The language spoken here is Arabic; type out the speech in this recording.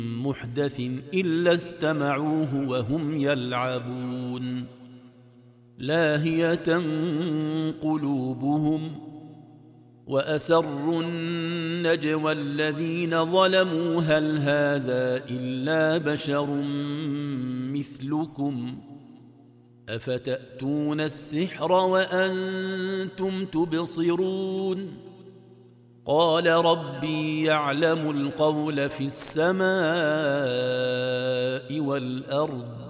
محدث إلا استمعوه وهم يلعبون لاهية قلوبهم وأسروا النجوى الذين ظلموا هل هذا إلا بشر مثلكم أفتأتون السحر وأنتم تبصرون قال ربي يعلم القول في السماء والأرض